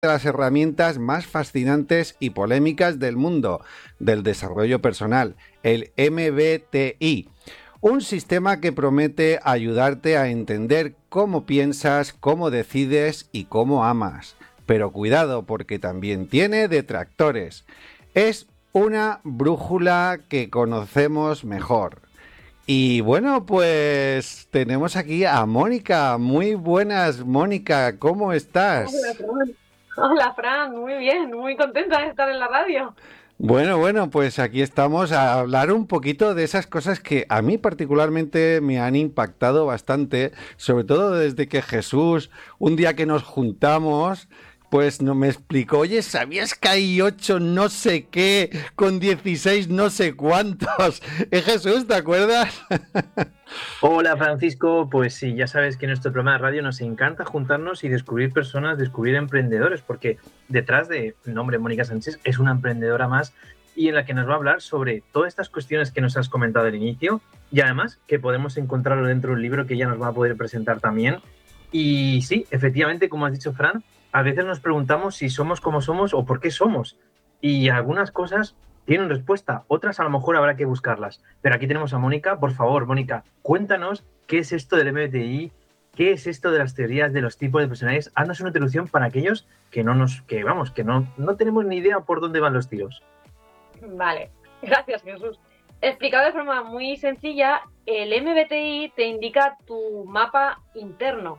de las herramientas más fascinantes y polémicas del mundo del desarrollo personal, el MBTI. Un sistema que promete ayudarte a entender cómo piensas, cómo decides y cómo amas. Pero cuidado, porque también tiene detractores. Es una brújula que conocemos mejor. Y bueno, pues tenemos aquí a Mónica. Muy buenas, Mónica, ¿cómo Hola, estás? Fran. Hola, Fran. Muy bien, muy contenta de estar en la radio. Bueno, pues aquí estamos a hablar un poquito de esas cosas que a mí particularmente me han impactado bastante, sobre todo desde que Jesús, un día que nos juntamos, pues no me explicó, oye, ¿sabías que hay 8 no sé qué con 16 no sé cuántos? Jesús, ¿te acuerdas? Hola Francisco, pues sí, ya sabes que en nuestro programa de radio nos encanta juntarnos y descubrir personas, descubrir emprendedores, porque detrás de nombre Mónica Sánchez es una emprendedora más y en la que nos va a hablar sobre todas estas cuestiones que nos has comentado al inicio y además que podemos encontrarlo dentro de un libro que ella nos va a poder presentar también. Y sí, efectivamente, como has dicho Fran, a veces nos preguntamos si somos como somos o por qué somos. Y algunas cosas tienen respuesta, otras a lo mejor habrá que buscarlas. Pero aquí tenemos a Mónica. Por favor, Mónica, cuéntanos qué es esto del MBTI, qué es esto de las teorías de los tipos de personalidades. Haznos una introducción para aquellos que no tenemos ni idea por dónde van los tiros. Vale, gracias, Jesús. Explicado de forma muy sencilla, el MBTI te indica tu mapa interno.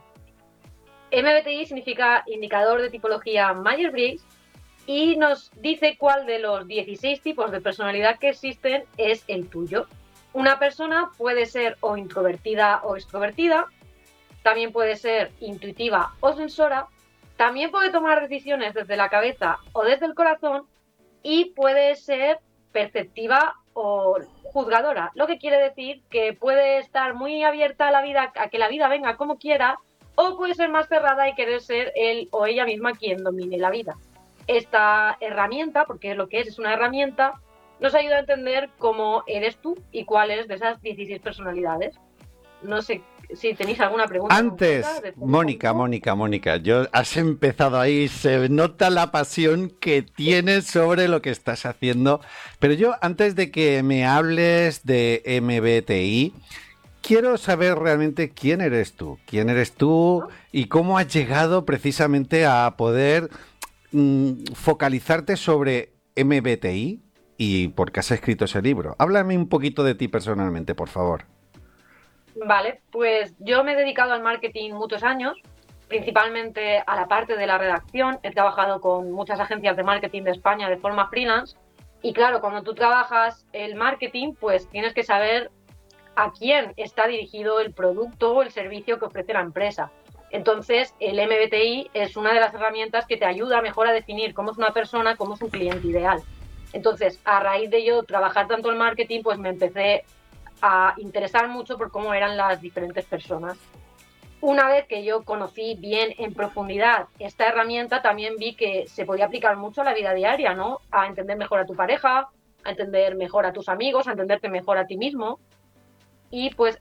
MBTI significa indicador de tipología Myers-Briggs y nos dice cuál de los 16 tipos de personalidad que existen es el tuyo. Una persona puede ser o introvertida o extrovertida, también puede ser intuitiva o sensora, también puede tomar decisiones desde la cabeza o desde el corazón y puede ser perceptiva o juzgadora, lo que quiere decir que puede estar muy abierta a la vida, a que la vida venga como quiera, o puede ser más cerrada y querer ser él o ella misma quien domine la vida. Esta herramienta, porque es lo que es una herramienta, nos ayuda a entender cómo eres tú y cuáles de esas 16 personalidades. No sé si tenéis alguna pregunta concreta. Antes, Mónica, yo has empezado ahí, se nota la pasión que tienes sobre lo que estás haciendo, pero yo antes de que me hables de MBTI, quiero saber realmente quién eres tú y cómo has llegado precisamente a poder focalizarte sobre MBTI y por qué has escrito ese libro. Háblame un poquito de ti personalmente, por favor. Vale, pues yo me he dedicado al marketing muchos años, principalmente a la parte de la redacción. He trabajado con muchas agencias de marketing de España de forma freelance. Y claro, cuando tú trabajas el marketing, pues tienes que saber a quién está dirigido el producto o el servicio que ofrece la empresa. Entonces, el MBTI es una de las herramientas que te ayuda mejor a definir cómo es una persona, cómo es un cliente ideal. Entonces, a raíz de yo trabajar tanto el marketing, pues me empecé a interesar mucho por cómo eran las diferentes personas. Una vez que yo conocí bien en profundidad esta herramienta, también vi que se podía aplicar mucho a la vida diaria, ¿no? A entender mejor a tu pareja, a entender mejor a tus amigos, a entenderte mejor a ti mismo. Y pues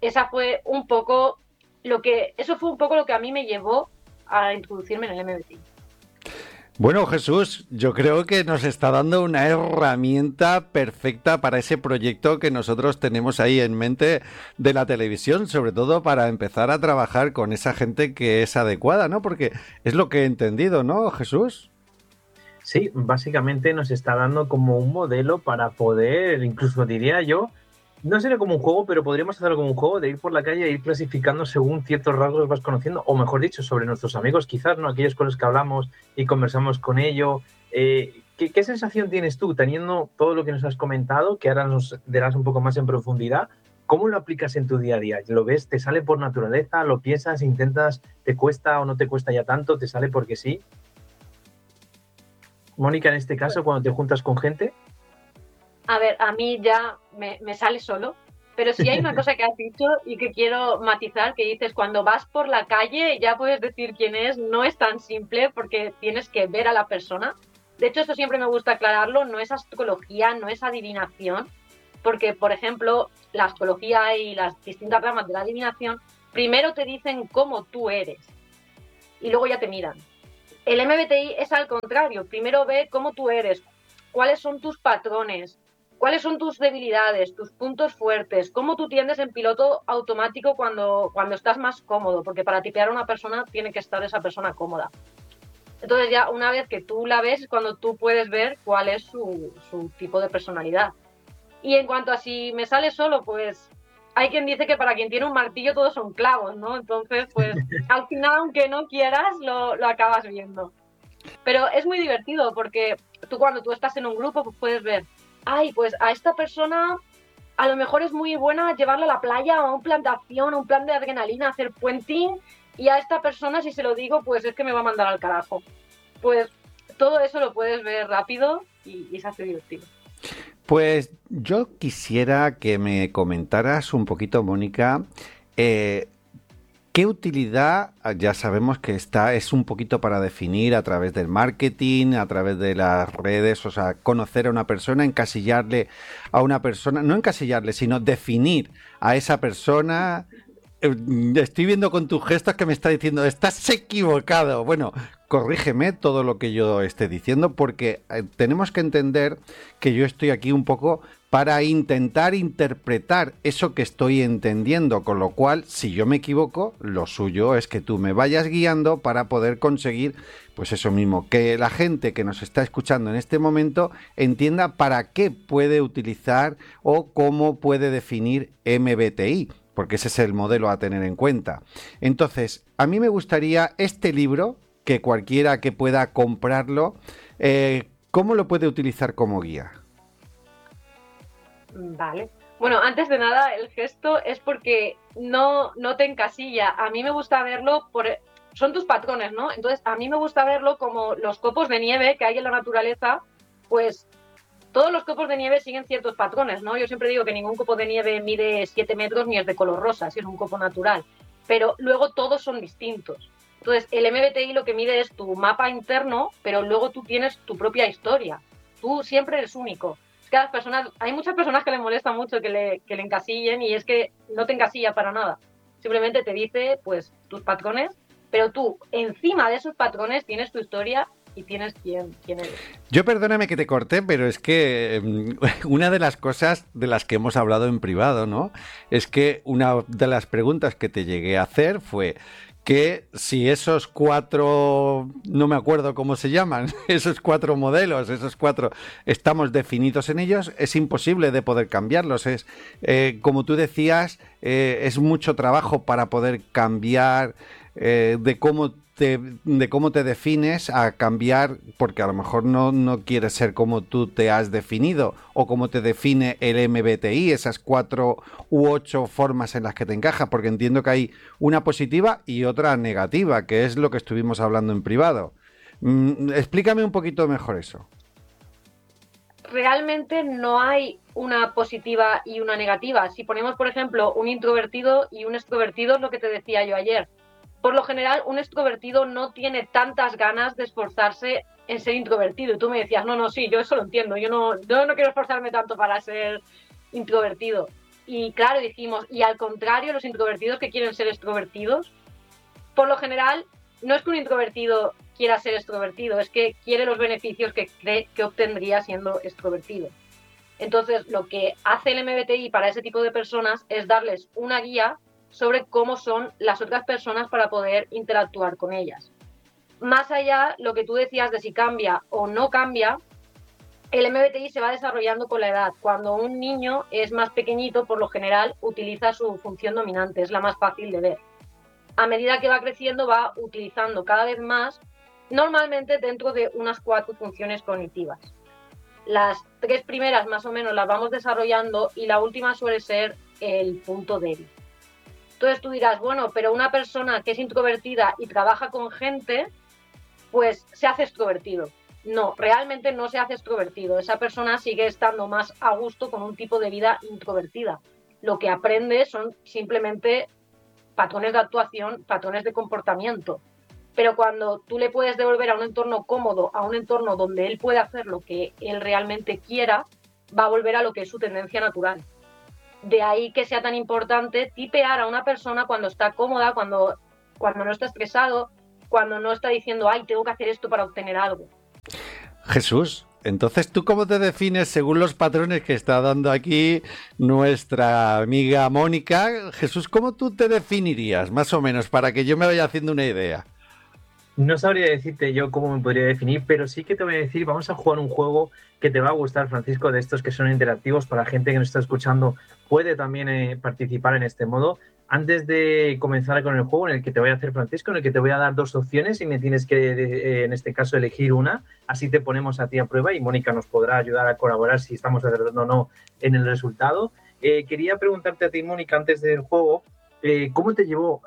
eso fue un poco lo que a mí me llevó a introducirme en el MBTI. Bueno, Jesús, yo creo que nos está dando una herramienta perfecta para ese proyecto que nosotros tenemos ahí en mente de la televisión, sobre todo para empezar a trabajar con esa gente que es adecuada, ¿no? Porque es lo que he entendido, ¿no, Jesús? Sí, básicamente nos está dando como un modelo para poder, incluso diría yo, no sería como un juego, pero podríamos hacerlo como un juego de ir por la calle e ir clasificando según ciertos rasgos vas conociendo, o mejor dicho, sobre nuestros amigos, quizás, ¿no? Aquellos con los que hablamos y conversamos con ellos. ¿Qué sensación tienes tú teniendo todo lo que nos has comentado, que ahora nos darás un poco más en profundidad? ¿Cómo lo aplicas en tu día a día? ¿Lo ves? ¿Te sale por naturaleza? ¿Lo piensas? ¿Intentas? ¿Te cuesta o no te cuesta ya tanto? ¿Te sale porque sí? Mónica, en este caso, cuando te juntas con gente. A ver, a mí ya me sale solo, pero sí hay una cosa que has dicho y que quiero matizar, que dices, cuando vas por la calle ya puedes decir quién es, no es tan simple porque tienes que ver a la persona. De hecho, esto siempre me gusta aclararlo, no es astrología, no es adivinación, porque, por ejemplo, la astrología y las distintas ramas de la adivinación primero te dicen cómo tú eres y luego ya te miran. El MBTI es al contrario. Primero ve cómo tú eres, cuáles son tus patrones, cuáles son tus debilidades, tus puntos fuertes, cómo tú tiendes en piloto automático cuando estás más cómodo, porque para tipear a una persona tiene que estar esa persona cómoda. Entonces ya una vez que tú la ves es cuando tú puedes ver cuál es su tipo de personalidad. Y en cuanto a si me sale solo, pues hay quien dice que para quien tiene un martillo todos son clavos, ¿no? Entonces, pues al final, aunque no quieras, lo acabas viendo. Pero es muy divertido porque tú cuando tú estás en un grupo pues puedes ver, ay, pues a esta persona a lo mejor es muy buena llevarla a la playa, a un plan de acción, a un plan de adrenalina, hacer puenting, y a esta persona si se lo digo pues es que me va a mandar al carajo. Pues todo eso lo puedes ver rápido y se hace divertido. Pues yo quisiera que me comentaras un poquito, Mónica, eh, ¿qué utilidad? Ya sabemos que es un poquito para definir a través del marketing, a través de las redes, o sea, conocer a una persona, encasillarle a una persona, no encasillarle, sino definir a esa persona. Estoy viendo con tus gestos que me está diciendo, estás equivocado. Bueno, corrígeme todo lo que yo esté diciendo porque tenemos que entender que yo estoy aquí un poco para intentar interpretar eso que estoy entendiendo, con lo cual, si yo me equivoco, lo suyo es que tú me vayas guiando para poder conseguir, pues eso mismo, que la gente que nos está escuchando en este momento entienda para qué puede utilizar o cómo puede definir MBTI, porque ese es el modelo a tener en cuenta. Entonces, a mí me gustaría este libro, que cualquiera que pueda comprarlo, ¿cómo lo puede utilizar como guía? Vale. Bueno, antes de nada, el gesto es porque no te encasilla. A mí me gusta verlo son tus patrones, ¿no? Entonces, a mí me gusta verlo como los copos de nieve que hay en la naturaleza, pues todos los copos de nieve siguen ciertos patrones, ¿no? Yo siempre digo que ningún copo de nieve mide 7 metros ni es de color rosa, si es un copo natural. Pero luego todos son distintos. Entonces, el MBTI lo que mide es tu mapa interno, pero luego tú tienes tu propia historia. Tú siempre eres único. Es que a las personas, hay muchas personas que les molesta mucho que le encasillen y es que no te encasilla para nada. Simplemente te dice, pues, tus patrones, pero tú, encima de esos patrones, tienes tu historia y tienes quién eres. Yo perdóname que te corté, pero es que una de las cosas de las que hemos hablado en privado, ¿no? Es que una de las preguntas que te llegué a hacer fue que si esos 4, no me acuerdo cómo se llaman, esos 4 modelos, esos 4, estamos definidos en ellos, es imposible de poder cambiarlos. Como tú decías, es mucho trabajo para poder cambiar de cómo te defines a cambiar, porque a lo mejor no quieres ser como tú te has definido o como te define el MBTI, esas 4 u 8 formas en las que te encaja, porque entiendo que hay una positiva y otra negativa, que es lo que estuvimos hablando en privado. Explícame un poquito mejor eso. Realmente no hay una positiva y una negativa. Si ponemos, por ejemplo, un introvertido y un extrovertido, es lo que te decía yo ayer. Por lo general, un extrovertido no tiene tantas ganas de esforzarse en ser introvertido. Y tú me decías, no, sí, yo eso lo entiendo. Yo no quiero esforzarme tanto para ser introvertido. Y claro, dijimos, y al contrario, los introvertidos que quieren ser extrovertidos, por lo general, no es que un introvertido quiera ser extrovertido, es que quiere los beneficios que cree que obtendría siendo extrovertido. Entonces, lo que hace el MBTI para ese tipo de personas es darles una guía sobre cómo son las otras personas para poder interactuar con ellas. Más allá, lo que tú decías de si cambia o no cambia, el MBTI se va desarrollando con la edad. Cuando un niño es más pequeñito, por lo general, utiliza su función dominante, es la más fácil de ver. A medida que va creciendo, va utilizando cada vez más, normalmente dentro de unas 4 funciones cognitivas. Las 3 primeras más o menos las vamos desarrollando y la última suele ser el punto débil. Entonces tú dirás, bueno, pero una persona que es introvertida y trabaja con gente, pues se hace extrovertido. No, realmente no se hace extrovertido. Esa persona sigue estando más a gusto con un tipo de vida introvertida. Lo que aprende son simplemente patrones de actuación, patrones de comportamiento. Pero cuando tú le puedes devolver a un entorno cómodo, a un entorno donde él puede hacer lo que él realmente quiera, va a volver a lo que es su tendencia natural. De ahí que sea tan importante tipear a una persona cuando está cómoda, cuando no está estresado, cuando no está diciendo, ay, tengo que hacer esto para obtener algo. Jesús, entonces, ¿tú cómo te defines según los patrones que está dando aquí nuestra amiga Mónica? Jesús, ¿cómo tú te definirías, más o menos, para que yo me vaya haciendo una idea? No sabría decirte yo cómo me podría definir, pero sí que te voy a decir, vamos a jugar un juego que te va a gustar, Francisco, de estos que son interactivos para la gente que nos está escuchando, puede también participar en este modo. Antes de comenzar con el juego en el que te voy a hacer, Francisco, en el que te voy a dar 2 opciones y me tienes que, en este caso, elegir una, así te ponemos a ti a prueba y Mónica nos podrá ayudar a colaborar si estamos acertando o no en el resultado. Quería preguntarte a ti, Mónica, antes del juego, ¿cómo te llevó,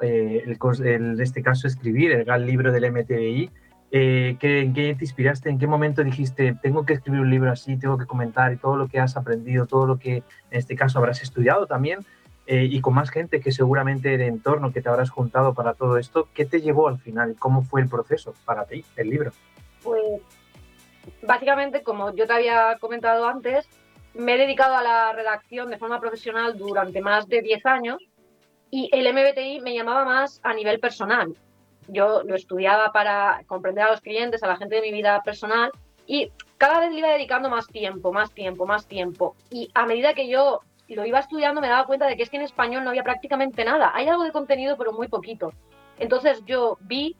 en este caso, escribir el gran libro del MTBI? ¿En qué te inspiraste? ¿En qué momento dijiste, tengo que escribir un libro así, tengo que comentar y todo lo que has aprendido, todo lo que en este caso habrás estudiado también, y con más gente que seguramente de entorno que te habrás juntado para todo esto? ¿Qué te llevó al final? ¿Cómo fue el proceso para ti, el libro? Pues básicamente, como yo te había comentado antes, me he dedicado a la redacción de forma profesional durante más de 10 años y el MBTI me llamaba más a nivel personal. Yo lo estudiaba para comprender a los clientes, a la gente de mi vida personal, y cada vez le iba dedicando más tiempo, más tiempo, más tiempo. Y a medida que yo lo iba estudiando me daba cuenta de que es que en español no había prácticamente nada. Hay algo de contenido, pero muy poquito. Entonces yo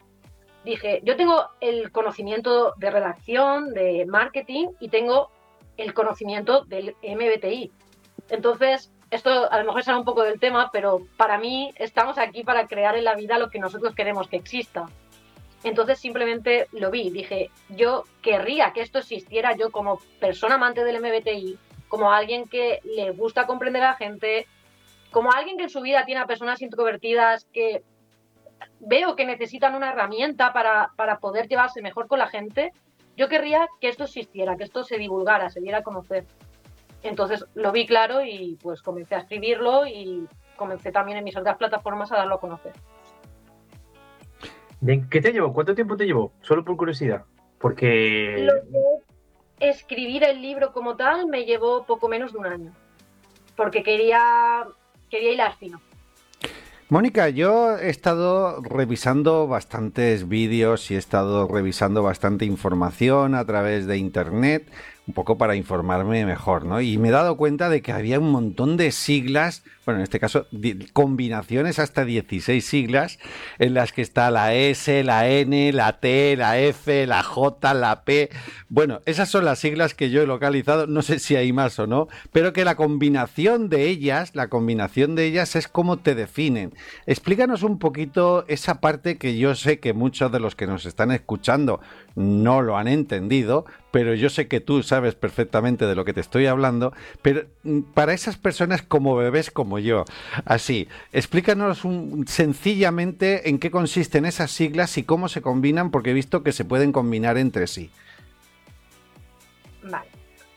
dije, yo tengo el conocimiento de redacción, de marketing, y tengo el conocimiento del MBTI. Entonces, esto a lo mejor sale un poco del tema, pero para mí estamos aquí para crear en la vida lo que nosotros queremos que exista. Entonces simplemente lo vi, dije, yo querría que esto existiera, yo como persona amante del MBTI, como alguien que le gusta comprender a la gente, como alguien que en su vida tiene a personas introvertidas que veo que necesitan una herramienta para poder llevarse mejor con la gente, yo querría que esto existiera, que esto se divulgara, se diera a conocer. Entonces lo vi claro y pues comencé a escribirlo y comencé también en mis otras plataformas a darlo a conocer. Bien, ¿qué te llevó? ¿Cuánto tiempo te llevó? Solo por curiosidad. Porque... Lo que escribir el libro como tal me llevó poco menos de un año, porque quería hilar fino. Mónica, yo he estado revisando bastantes vídeos y he estado revisando bastante información a través de internet, un poco para informarme mejor, ¿no? Y me he dado cuenta de que había un montón de siglas, bueno, en este caso, combinaciones hasta 16 siglas, en las que está la S, la N, la T, la F, la J, la P. Bueno, esas son las siglas que yo he localizado, no sé si hay más o no, pero que la combinación de ellas es cómo te definen. Explícanos un poquito esa parte que yo sé que muchos de los que nos están escuchando no lo han entendido, pero yo sé que tú sabes perfectamente de lo que te estoy hablando, pero para esas personas como bebés como yo, así, explícanos sencillamente en qué consisten esas siglas y cómo se combinan, porque he visto que se pueden combinar entre sí. Vale.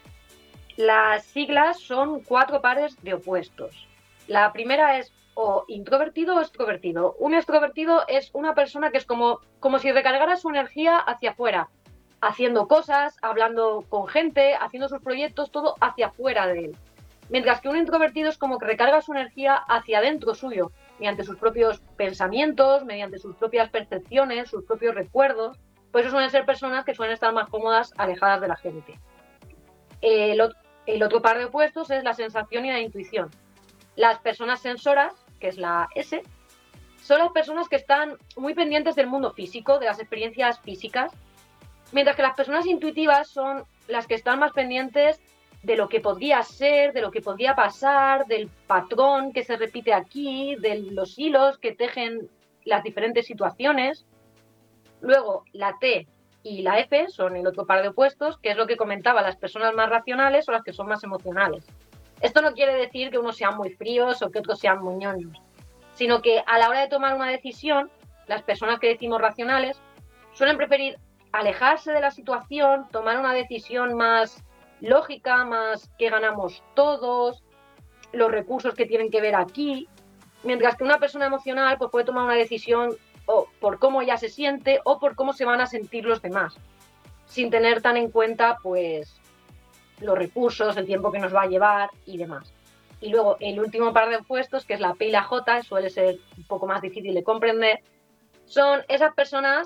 Las siglas son 4 pares de opuestos. La primera es o introvertido o extrovertido. Un extrovertido es una persona que es como si recargara su energía hacia afuera, haciendo cosas, hablando con gente, haciendo sus proyectos, todo hacia afuera de él. Mientras que un introvertido es como que recarga su energía hacia adentro suyo, mediante sus propios pensamientos, mediante sus propias percepciones, sus propios recuerdos. Por eso suelen ser personas que suelen estar más cómodas alejadas de la gente. El otro par de opuestos es la sensación y la intuición. Las personas sensoras, que es la S, son las personas que están muy pendientes del mundo físico, de las experiencias físicas, mientras que las personas intuitivas son las que están más pendientes de lo que podría ser, de lo que podría pasar, del patrón que se repite aquí, de los hilos que tejen las diferentes situaciones. Luego, la T y la F son el otro par de opuestos, que es lo que comentaba, las personas más racionales o las que son más emocionales. Esto no quiere decir que unos sean muy fríos o que otros sean muy ñoños, sino que a la hora de tomar una decisión, las personas que decimos racionales suelen preferir alejarse de la situación, tomar una decisión más lógica, más que ganamos todos, los recursos que tienen que ver aquí, mientras que una persona emocional pues puede tomar una decisión o por cómo ella se siente o por cómo se van a sentir los demás, sin tener tan en cuenta pues los recursos, el tiempo que nos va a llevar y demás. Y luego el último par de opuestos, que es la P y la J, suele ser un poco más difícil de comprender, son esas personas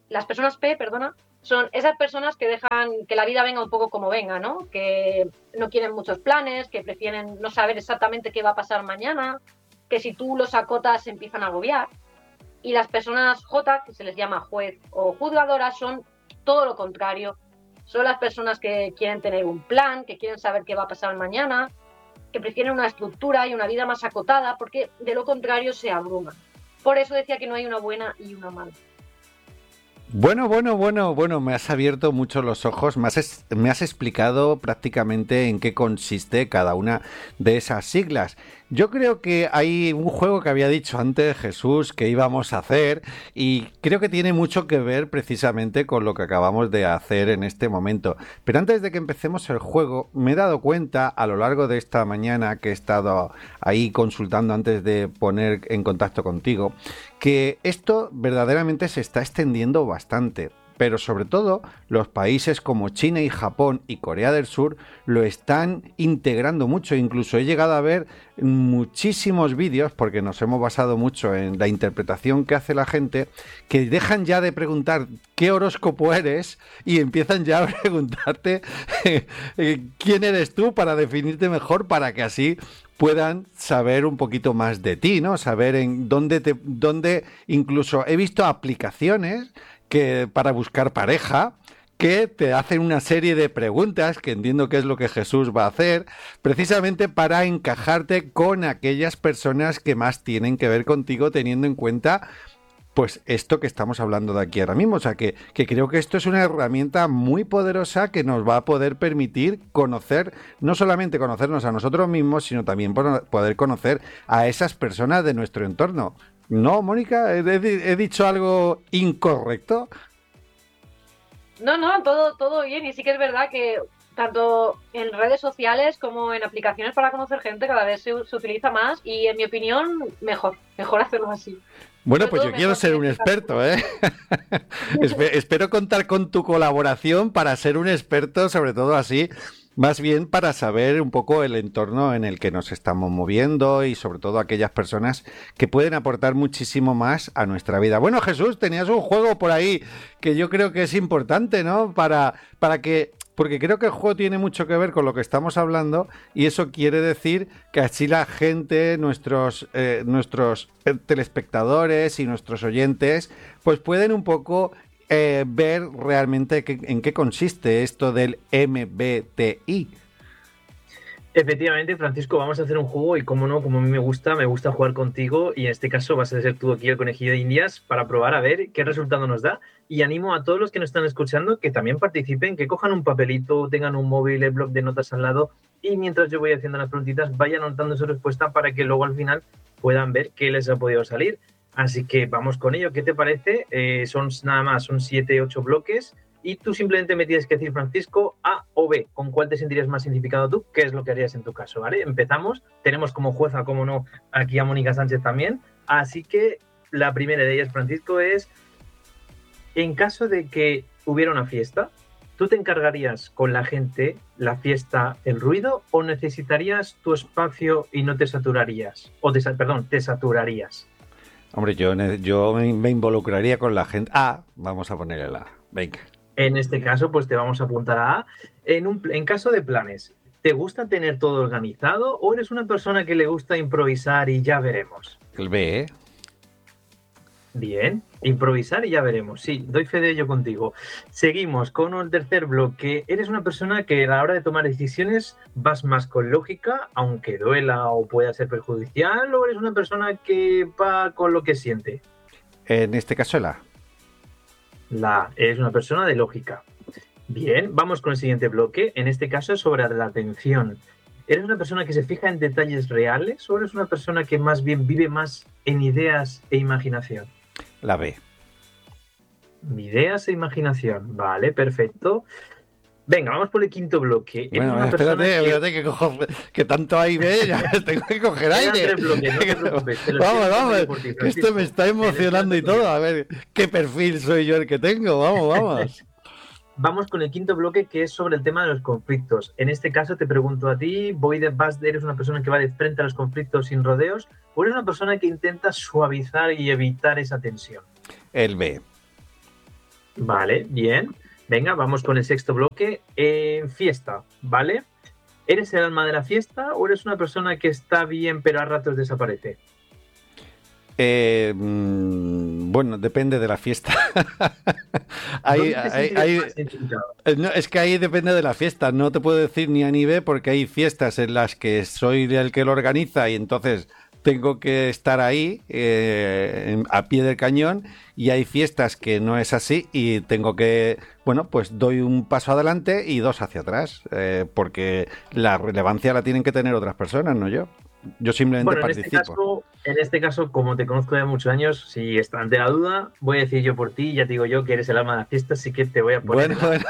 las personas P, perdona, son esas personas que dejan que la vida venga un poco como venga, ¿no? Que no quieren muchos planes, que prefieren no saber exactamente qué va a pasar mañana, que si tú los acotas se empiezan a agobiar. Y las personas J, que se les llama juez o juzgadoras, son todo lo contrario. Son las personas que quieren tener un plan, que quieren saber qué va a pasar mañana, que prefieren una estructura y una vida más acotada, porque de lo contrario se abruman. Por eso decía que no hay una buena y una mala. Bueno, me has abierto mucho los ojos, me has explicado prácticamente en qué consiste cada una de esas siglas. Yo creo que hay un juego que había dicho antes Jesús que íbamos a hacer y creo que tiene mucho que ver precisamente con lo que acabamos de hacer en este momento. Pero antes de que empecemos el juego, me he dado cuenta a lo largo de esta mañana que he estado ahí consultando antes de poner en contacto contigo, que esto verdaderamente se está extendiendo bastante. Pero sobre todo los países como China y Japón y Corea del Sur lo están integrando mucho. Incluso he llegado a ver muchísimos vídeos, porque nos hemos basado mucho en la interpretación que hace la gente, que dejan ya de preguntar qué horóscopo eres y empiezan ya a preguntarte quién eres tú para definirte mejor, para que así puedan saber un poquito más de ti, ¿no? Saber en dónde incluso he visto aplicaciones que para buscar pareja, que te hacen una serie de preguntas, que entiendo que es lo que Jesús va a hacer, precisamente para encajarte con aquellas personas que más tienen que ver contigo, teniendo en cuenta pues esto que estamos hablando de aquí ahora mismo. O sea, que creo que esto es una herramienta muy poderosa que nos va a poder permitir conocer, no solamente conocernos a nosotros mismos, sino también poder conocer a esas personas de nuestro entorno. No, Mónica, ¿he dicho algo incorrecto? No, todo bien. Y sí que es verdad que tanto en redes sociales como en aplicaciones para conocer gente cada vez se utiliza más y en mi opinión mejor hacerlo así. Bueno, pues yo quiero ser un experto, ¿eh? Espero contar con tu colaboración para ser un experto, sobre todo así, más bien para saber un poco el entorno en el que nos estamos moviendo y sobre todo aquellas personas que pueden aportar muchísimo más a nuestra vida. Bueno, Jesús, tenías un juego por ahí que yo creo que es importante, ¿no? Porque creo que el juego tiene mucho que ver con lo que estamos hablando y eso quiere decir que así la gente, nuestros telespectadores y nuestros oyentes, pues pueden un poco ver realmente en qué consiste esto del MBTI. Efectivamente, Francisco, vamos a hacer un juego y como no, como a mí me gusta jugar contigo y en este caso vas a ser tú aquí el conejillo de Indias para probar a ver qué resultado nos da y animo a todos los que nos están escuchando que también participen, que cojan un papelito, tengan un móvil, el bloc de notas al lado y mientras yo voy haciendo las preguntitas vayan anotando su respuesta para que luego al final puedan ver qué les ha podido salir. Así que vamos con ello, ¿qué te parece? Son 7, 8 bloques. Y tú simplemente me tienes que decir, Francisco, A o B. ¿Con cuál te sentirías más identificado tú? ¿Qué es lo que harías en tu caso? ¿Vale? Empezamos. Tenemos como jueza, como no, aquí a Mónica Sánchez también. Así que la primera de ellas, Francisco, es en caso de que hubiera una fiesta, ¿tú te encargarías con la gente, la fiesta, el ruido o necesitarías tu espacio y no te saturarías? Te saturarías. Hombre, yo me involucraría con la gente. Vamos a ponerle la. Venga. En este caso, pues te vamos a apuntar a A. En caso de planes, ¿te gusta tener todo organizado o eres una persona que le gusta improvisar y ya veremos? El B, ¿eh? Bien, improvisar y ya veremos. Sí, doy fe de ello contigo. Seguimos con el tercer bloque. ¿Eres una persona que a la hora de tomar decisiones vas más con lógica, aunque duela o pueda ser perjudicial, o eres una persona que va con lo que siente? En este caso el A. Eres una persona de lógica. Bien, vamos con el siguiente bloque. En este caso es sobre la atención. ¿Eres una persona que se fija en detalles reales o eres una persona que más bien vive más en ideas e imaginación? La B. Ideas e imaginación. Vale, perfecto. Venga, vamos por el quinto bloque. Bueno, espérate que tanto hay B, ya tengo que coger aire. Vamos, esto me está emocionando y todo. A ver, ¿qué perfil soy yo el que tengo? Vamos. Vamos con el quinto bloque, que es sobre el tema de los conflictos. En este caso te pregunto a ti, ¿eres una persona que va de frente a los conflictos sin rodeos o eres una persona que intenta suavizar y evitar esa tensión? El B. Vale, bien. Venga, vamos con el sexto bloque. Fiesta, ¿vale? ¿Eres el alma de la fiesta o eres una persona que está bien pero a ratos desaparece? Bueno, depende de la fiesta. ¿Dónde te sentirías más identificado? No, es que ahí depende de la fiesta. No te puedo decir ni A ni B porque hay fiestas en las que soy el que lo organiza y entonces tengo que estar ahí a pie del cañón, y hay fiestas que no es así y tengo que, bueno, pues doy un paso adelante y dos hacia atrás, porque la relevancia la tienen que tener otras personas, no yo. Yo simplemente Bueno, participo. en este caso, como te conozco de muchos años, si está ante la duda, voy a decir yo por ti, ya te digo yo que eres el alma de la fiesta, así que te voy a poner. Bueno, bueno.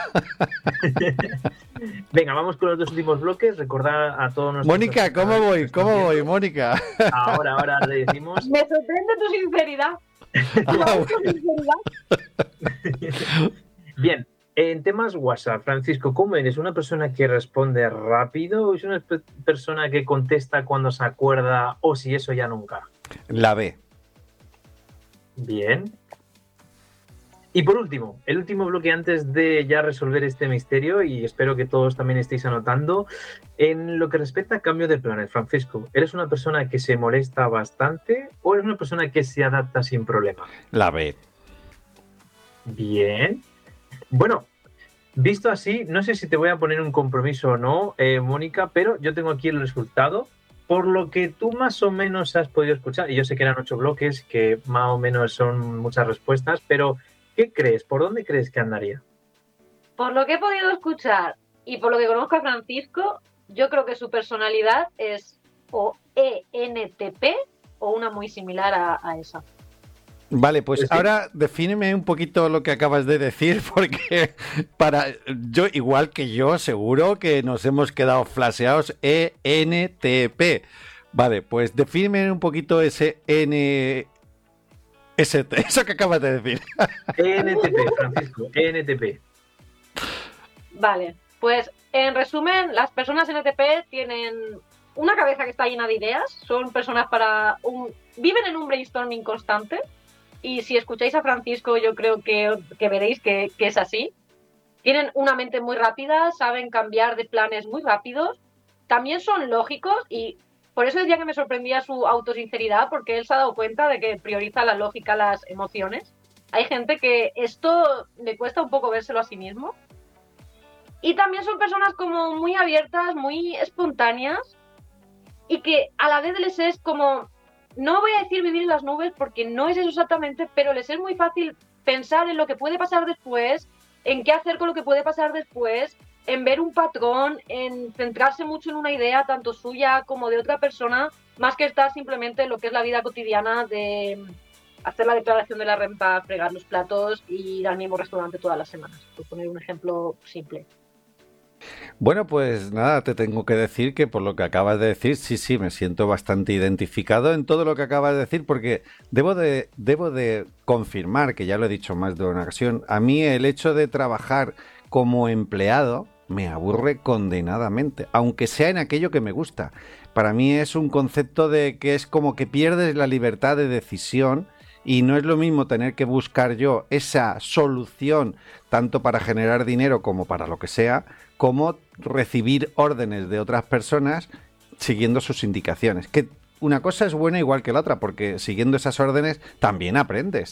Venga, vamos con los dos últimos bloques. Recordar a todos nuestros... Mónica, ¿cómo voy? ¿Cómo voy, Mónica? Ahora le decimos. Me sorprende tu sinceridad. Bien, en temas WhatsApp, Francisco, ¿cómo eres? ¿Una persona que responde rápido o es una persona que contesta cuando se acuerda o si eso ya nunca? La B. Bien. Y por último, el último bloque antes de ya resolver este misterio, y espero que todos también estéis anotando, en lo que respecta a cambio de planes, Francisco, ¿eres una persona que se molesta bastante o eres una persona que se adapta sin problema? La B. Bien. Bueno, visto así, no sé si te voy a poner un compromiso o no, Mónica, pero yo tengo aquí el resultado. Por lo que tú más o menos has podido escuchar, y yo sé que eran 8 bloques, que más o menos son muchas respuestas, pero ¿qué crees? ¿Por dónde crees que andaría? Por lo que he podido escuchar y por lo que conozco a Francisco, yo creo que su personalidad es o ENTP o una muy similar a esa. Vale, pues Sí. ahora defíneme un poquito lo que acabas de decir, porque para yo, igual que yo, seguro que nos hemos quedado flasheados. ENTP. Vale, pues defíneme un poquito ese eso que acabas de decir. ENTP, Francisco, ENTP. Vale, pues en resumen, las personas NTP tienen una cabeza que está llena de ideas, son personas viven en un brainstorming constante, y si escucháis a Francisco yo creo que veréis que es así. Tienen una mente muy rápida, saben cambiar de planes muy rápidos, también son lógicos, y por eso decía que me sorprendía su autosinceridad, porque él se ha dado cuenta de que prioriza la lógica, las emociones. Hay gente que esto le cuesta un poco vérselo a sí mismo. Y también son personas como muy abiertas, muy espontáneas, y que a la vez les es como, no voy a decir vivir en las nubes porque no es eso exactamente, pero les es muy fácil pensar en lo que puede pasar después, en qué hacer con lo que puede pasar después, en ver un patrón, en centrarse mucho en una idea, tanto suya como de otra persona, más que estar simplemente en lo que es la vida cotidiana de hacer la declaración de la renta, fregar los platos y ir al mismo restaurante todas las semanas, por poner un ejemplo simple. Bueno, pues nada, te tengo que decir que por lo que acabas de decir, sí, me siento bastante identificado en todo lo que acabas de decir, porque debo de confirmar, que ya lo he dicho más de una ocasión, a mí el hecho de trabajar como empleado me aburre condenadamente, aunque sea en aquello que me gusta. Para mí es un concepto de que es como que pierdes la libertad de decisión. Y no es lo mismo tener que buscar yo esa solución, tanto para generar dinero como para lo que sea, como recibir órdenes de otras personas siguiendo sus indicaciones. Que una cosa es buena igual que la otra, porque siguiendo esas órdenes también aprendes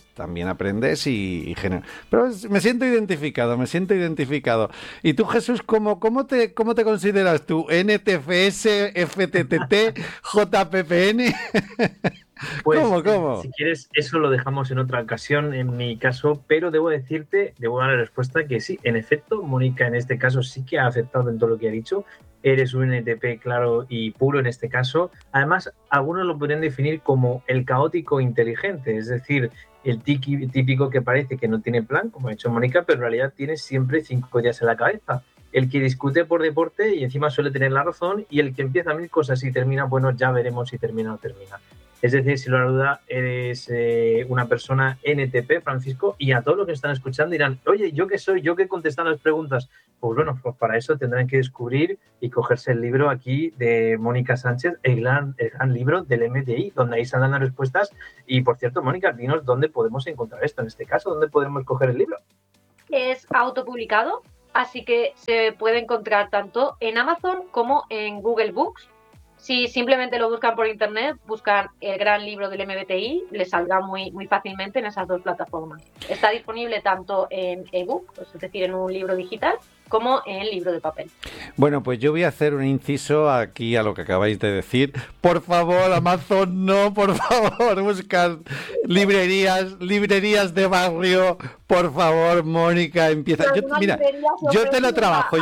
y generas. Pero me siento identificado. ¿Y tú, Jesús, cómo te consideras tú? ¿NTFS, FTTT, JPPN? Pues, ¿Cómo? si quieres, eso lo dejamos en otra ocasión, en mi caso, pero debo dar la respuesta que sí, en efecto, Mónica en este caso sí que ha aceptado en todo lo que ha dicho. Eres un NTP claro y puro en este caso. Además, algunos lo podrían definir como el caótico inteligente, es decir, el típico que parece que no tiene plan, como ha dicho Mónica, pero en realidad tiene siempre 5 días en la cabeza. El que discute por deporte y encima suele tener la razón, y el que empieza 1000 cosas y termina, bueno, ya veremos si termina o no termina. Es decir, sin lugar a duda, eres una persona NTP, Francisco, y a todos los que están escuchando dirán, oye, ¿yo qué soy? ¿Yo qué contestan las preguntas? Pues bueno, pues para eso tendrán que descubrir y cogerse el libro aquí de Mónica Sánchez, el gran libro del MTI, donde ahí salen las respuestas. Y, por cierto, Mónica, dinos dónde podemos encontrar esto, en este caso, dónde podemos coger el libro. Es autopublicado, así que se puede encontrar tanto en Amazon como en Google Books. Si simplemente lo buscan por internet, buscan el gran libro del MBTI, les saldrá muy, muy fácilmente en esas dos plataformas. Está disponible tanto en ebook, es decir, en un libro digital, como en libro de papel. Bueno, pues yo voy a hacer un inciso aquí a lo que acabáis de decir. Por favor, Amazon, no, por favor, buscad librerías de barrio. Por favor, Mónica, empieza. Mira, yo te lo trabajo.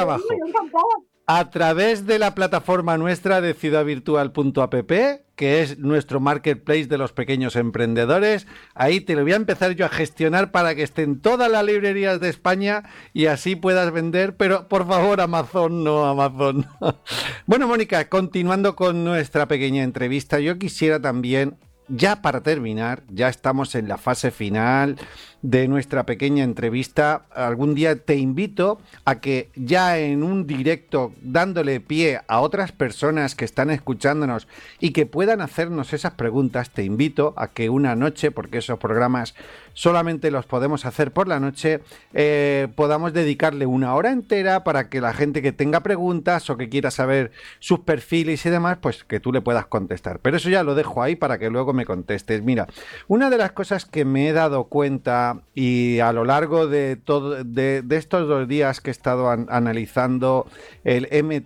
A través de la plataforma nuestra de ciudadvirtual.app, que es nuestro marketplace de los pequeños emprendedores, ahí te lo voy a empezar yo a gestionar para que estén todas las librerías de España y así puedas vender, pero por favor, Amazon, no Amazon. Bueno, Mónica, continuando con nuestra pequeña entrevista, yo quisiera también, ya para terminar, ya estamos en la fase final de nuestra pequeña entrevista. Algún día te invito a que ya en un directo, dándole pie a otras personas que están escuchándonos y que puedan hacernos esas preguntas, te invito a que una noche, porque esos programas solamente los podemos hacer por la noche, podamos dedicarle una hora entera para que la gente que tenga preguntas o que quiera saber sus perfiles y demás, pues que tú le puedas contestar. Pero eso ya lo dejo ahí para que luego me contestes. Mira, una de las cosas que me he dado cuenta y a lo largo de estos 2 días que he estado analizando el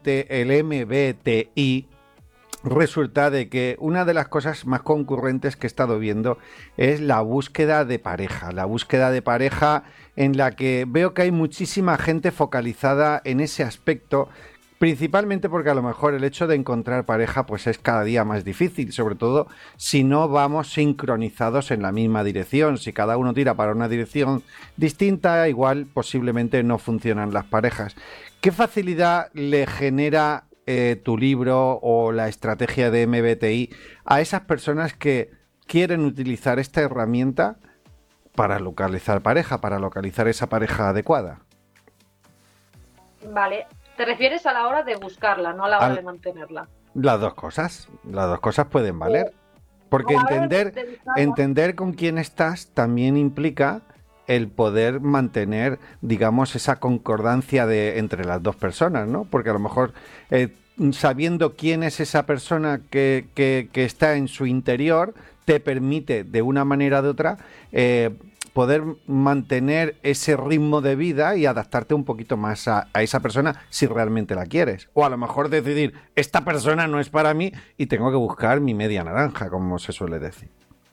MBTI, resulta de que una de las cosas más concurrentes que he estado viendo es la búsqueda de pareja en la que veo que hay muchísima gente focalizada en ese aspecto, principalmente porque a lo mejor el hecho de encontrar pareja pues es cada día más difícil, sobre todo si no vamos sincronizados en la misma dirección. Si cada uno tira para una dirección distinta, igual posiblemente no funcionan las parejas. ¿Qué facilidad le genera tu libro o la estrategia de MBTI a esas personas que quieren utilizar esta herramienta para localizar pareja, para localizar esa pareja adecuada? Vale. ¿Te refieres a la hora de buscarla, no a la hora de mantenerla? Las dos cosas pueden valer. Porque entender con quién estás también implica el poder mantener, digamos, esa concordancia entre las dos personas, ¿no? Porque a lo mejor sabiendo quién es esa persona que está en su interior, te permite de una manera o de otra poder mantener ese ritmo de vida y adaptarte un poquito más a esa persona si realmente la quieres. O a lo mejor decidir, esta persona no es para mí y tengo que buscar mi media naranja, como se suele decir.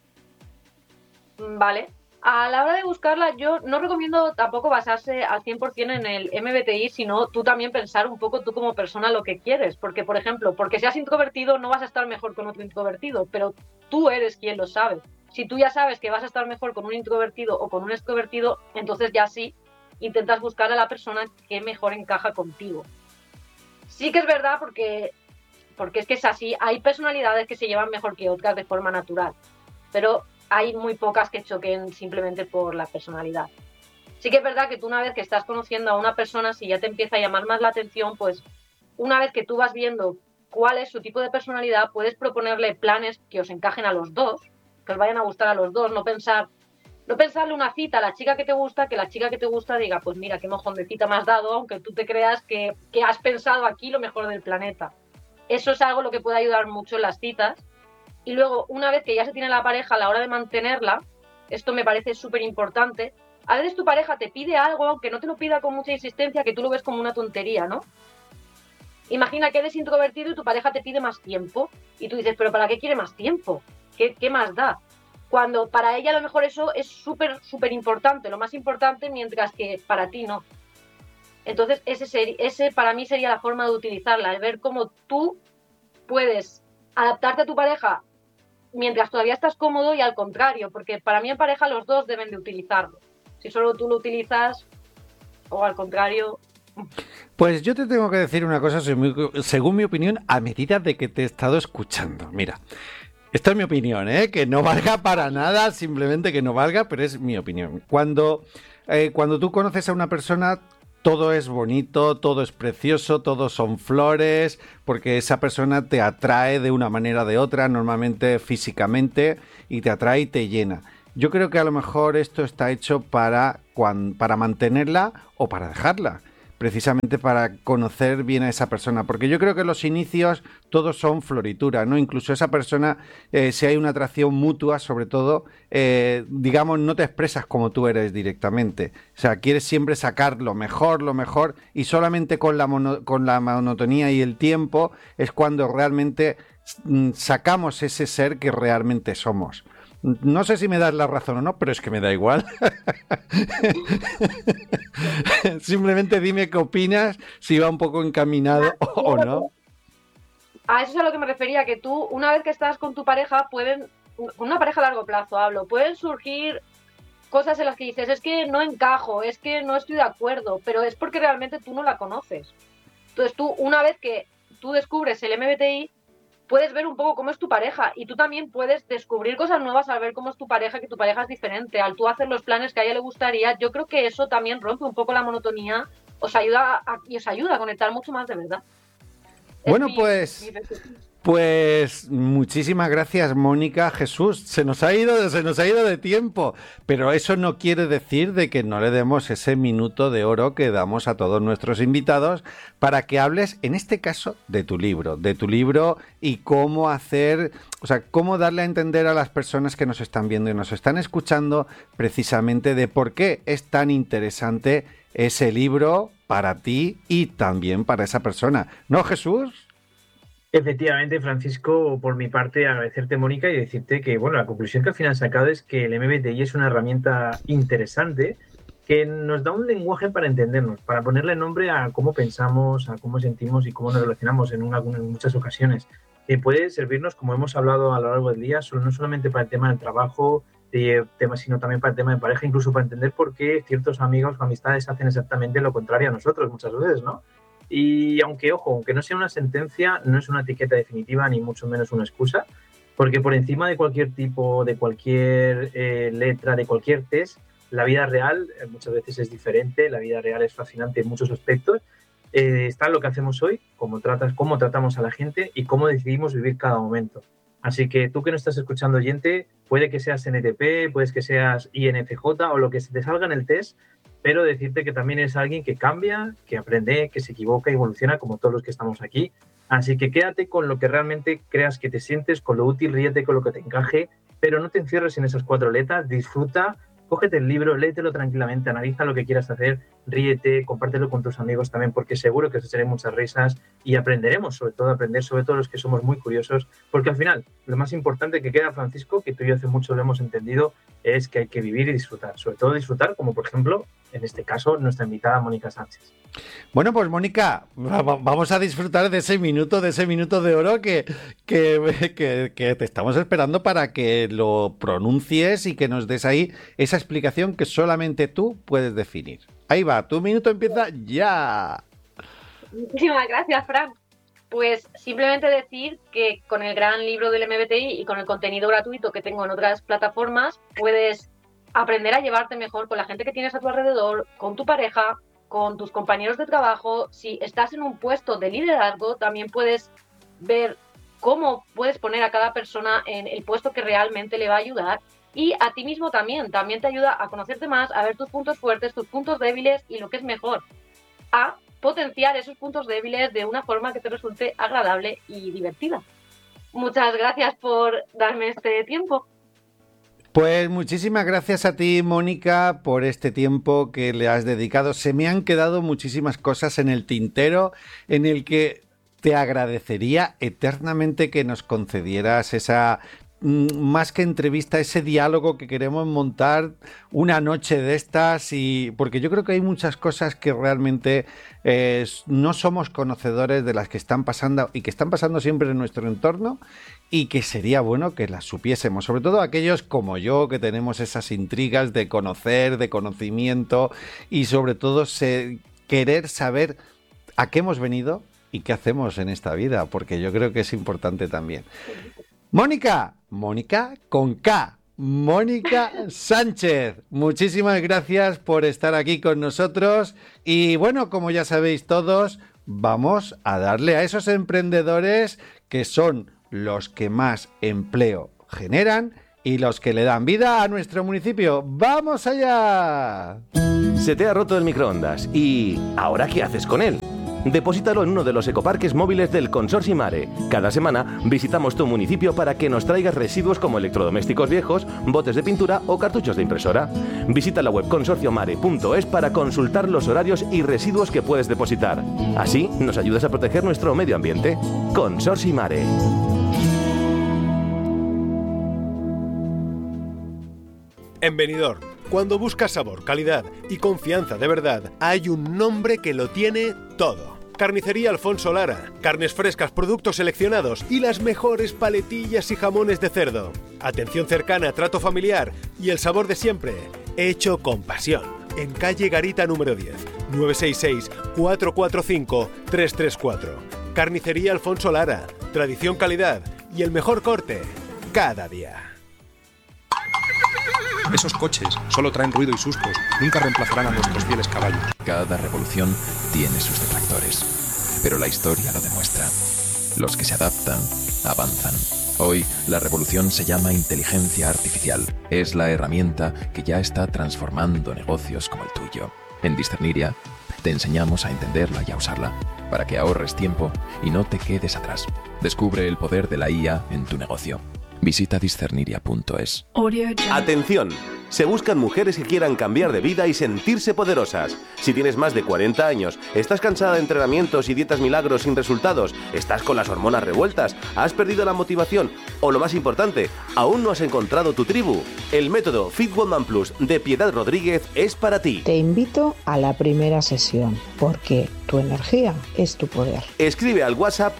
Vale. A la hora de buscarla, yo no recomiendo tampoco basarse al 100% en el MBTI, sino tú también pensar un poco tú como persona lo que quieres. Porque, por ejemplo, porque seas introvertido no vas a estar mejor con otro introvertido, pero tú eres quien lo sabe. Si tú ya sabes que vas a estar mejor con un introvertido o con un extrovertido, entonces ya sí intentas buscar a la persona que mejor encaja contigo. Sí que es verdad porque es que es así. Hay personalidades que se llevan mejor que otras de forma natural, pero hay muy pocas que choquen simplemente por la personalidad. Sí que es verdad que tú una vez que estás conociendo a una persona, si ya te empieza a llamar más la atención, pues una vez que tú vas viendo cuál es su tipo de personalidad, puedes proponerle planes que os encajen a los dos, que os vayan a gustar a los dos, no pensarle una cita a la chica que te gusta, que la chica que te gusta diga, pues mira, qué mojón de cita me has dado, aunque tú te creas que has pensado aquí lo mejor del planeta. Eso es algo lo que puede ayudar mucho en las citas. Y luego, una vez que ya se tiene la pareja, a la hora de mantenerla, esto me parece súper importante, a veces tu pareja te pide algo, aunque no te lo pida con mucha insistencia, que tú lo ves como una tontería, ¿no? Imagina que eres introvertido y tu pareja te pide más tiempo, y tú dices, ¿pero para qué quiere más tiempo? ¿Qué más da? Cuando para ella a lo mejor eso es súper, súper importante, lo más importante, mientras que para ti no. Entonces, ese para mí sería la forma de utilizarla, de ver cómo tú puedes adaptarte a tu pareja mientras todavía estás cómodo y al contrario, porque para mí en pareja los dos deben de utilizarlo. Si solo tú lo utilizas o al contrario... Pues yo te tengo que decir una cosa, según mi opinión, a medida de que te he estado escuchando. Mira, esta es mi opinión, que no valga para nada, simplemente que no valga, pero es mi opinión. Cuando tú conoces a una persona, todo es bonito, todo es precioso, todo son flores, porque esa persona te atrae de una manera o de otra, normalmente físicamente, y te atrae y te llena. yo creo que a lo mejor esto está hecho para mantenerla o para dejarla, precisamente para conocer bien a esa persona, porque yo creo que los inicios todos son floritura, ¿no? Incluso esa persona, si hay una atracción mutua, sobre todo, digamos, no te expresas como tú eres directamente, o sea, quieres siempre sacar lo mejor, y solamente con la monotonía y el tiempo es cuando realmente sacamos ese ser que realmente somos. No sé si me das la razón o no, pero es que me da igual. Simplemente dime qué opinas, si va un poco encaminado o no. A eso es a lo que me refería, que tú, una vez que estás con tu pareja, con una pareja a largo plazo pueden surgir cosas en las que dices, es que no encajo, es que no estoy de acuerdo, pero es porque realmente tú no la conoces. Entonces tú, una vez que tú descubres el MBTI, puedes ver un poco cómo es tu pareja y tú también puedes descubrir cosas nuevas al ver cómo es tu pareja, que tu pareja es diferente, al tú hacer los planes que a ella le gustaría. Yo creo que eso también rompe un poco la monotonía, os ayuda a conectar mucho más de verdad. Bueno, pues muchísimas gracias, Mónica. Jesús, se nos ha ido de tiempo, pero eso no quiere decir de que no le demos ese minuto de oro que damos a todos nuestros invitados para que hables, en este caso, de tu libro y cómo hacer, o sea, cómo darle a entender a las personas que nos están viendo y nos están escuchando precisamente de por qué es tan interesante ese libro para ti y también para esa persona. ¿No, Jesús? Efectivamente, Francisco, por mi parte, agradecerte, Mónica, y decirte que, bueno, la conclusión que al final has sacado es que el MBTI es una herramienta interesante que nos da un lenguaje para entendernos, para ponerle nombre a cómo pensamos, a cómo sentimos y cómo nos relacionamos en muchas ocasiones. Que puede servirnos, como hemos hablado a lo largo del día, no solamente para el tema del trabajo, sino también para el tema de pareja, incluso para entender por qué ciertos amigos o amistades hacen exactamente lo contrario a nosotros muchas veces, ¿no? Y aunque no sea una sentencia, no es una etiqueta definitiva, ni mucho menos una excusa, porque por encima de cualquier tipo, de cualquier letra, de cualquier test, la vida real muchas veces es diferente, la vida real es fascinante en muchos aspectos. Está lo que hacemos hoy, cómo tratamos a la gente y cómo decidimos vivir cada momento. Así que tú que no estás escuchando, oyente, puede que seas NTP, puedes que seas INFJ o lo que se te salga en el test, pero decirte que también es alguien que cambia, que aprende, que se equivoca y evoluciona como todos los que estamos aquí. Así que quédate con lo que realmente creas que te sientes, con lo útil, ríete con lo que te encaje, pero no te encierres en esas 4 letras, disfruta, cógete el libro, léetelo tranquilamente, analiza lo que quieras hacer, ríete, compártelo con tus amigos también, porque seguro que os echaré muchas risas y aprenderemos, sobre todo los que somos muy curiosos, porque al final, lo más importante que queda, Francisco, que tú y yo hace mucho lo hemos entendido, es que hay que vivir y disfrutar, sobre todo disfrutar, como por ejemplo, en este caso, nuestra invitada Mónica Sánchez. Bueno, pues Mónica, vamos a disfrutar de ese minuto de oro que te estamos esperando para que lo pronuncies y que nos des ahí esa explicación que solamente tú puedes definir. Ahí va, tu minuto empieza ya. Muchísimas gracias, Fran. Pues simplemente decir que con el gran libro del MBTI y con el contenido gratuito que tengo en otras plataformas, puedes aprender a llevarte mejor con la gente que tienes a tu alrededor, con tu pareja, con tus compañeros de trabajo. Si estás en un puesto de liderazgo, también puedes ver cómo puedes poner a cada persona en el puesto que realmente le va a ayudar. Y a ti mismo también te ayuda a conocerte más, a ver tus puntos fuertes, tus puntos débiles y lo que es mejor, a potenciar esos puntos débiles de una forma que te resulte agradable y divertida. Muchas gracias por darme este tiempo. Pues muchísimas gracias a ti, Mónica, por este tiempo que le has dedicado. Se me han quedado muchísimas cosas en el tintero en el que te agradecería eternamente que nos concedieras esa, más que entrevista, ese diálogo que queremos montar una noche de estas, y porque yo creo que hay muchas cosas que realmente no somos conocedores de las que están pasando y que están pasando siempre en nuestro entorno, y que sería bueno que las supiésemos, sobre todo aquellos como yo que tenemos esas intrigas de conocer, de conocimiento, y sobre todo querer saber a qué hemos venido y qué hacemos en esta vida, porque yo creo que es importante también. Mónica con K, Mónica Sánchez, muchísimas gracias por estar aquí con nosotros. Y bueno, como ya sabéis todos, vamos a darle a esos emprendedores que son los que más empleo generan y los que le dan vida a nuestro municipio. ¡Vamos allá! Se te ha roto el microondas y ¿ahora qué haces con él? Deposítalo en uno de los ecoparques móviles del Consorcio Mare. Cada semana visitamos tu municipio para que nos traigas residuos como electrodomésticos viejos, botes de pintura o cartuchos de impresora. Visita la web consorciomare.es para consultar los horarios y residuos que puedes depositar. Así nos ayudas a proteger nuestro medio ambiente. Consorcio Mare. En Benidorm, cuando buscas sabor, calidad y confianza de verdad, hay un nombre que lo tiene todo. Carnicería Alfonso Lara. Carnes frescas, productos seleccionados y las mejores paletillas y jamones de cerdo. Atención cercana, trato familiar y el sabor de siempre, hecho con pasión. En calle Garita número 10, 966-445-334. Carnicería Alfonso Lara. Tradición, calidad y el mejor corte cada día. Esos coches solo traen ruido y sustos, nunca reemplazarán a nuestros fieles caballos. Cada revolución tiene sus detractores, pero la historia lo demuestra. Los que se adaptan, avanzan. Hoy, la revolución se llama inteligencia artificial. Es la herramienta que ya está transformando negocios como el tuyo. En Discerniria, te enseñamos a entenderla y a usarla, para que ahorres tiempo y no te quedes atrás. Descubre el poder de la IA en tu negocio. Visita discerniria.es. Atención, se buscan mujeres que quieran cambiar de vida y sentirse poderosas. Si tienes más de 40 años, estás cansada de entrenamientos y dietas milagros sin resultados, estás con las hormonas revueltas, has perdido la motivación o, lo más importante, aún no has encontrado tu tribu, el método Fit Woman Plus de Piedad Rodríguez es para ti. Te invito a la primera sesión, porque tu energía es tu poder. Escribe al WhatsApp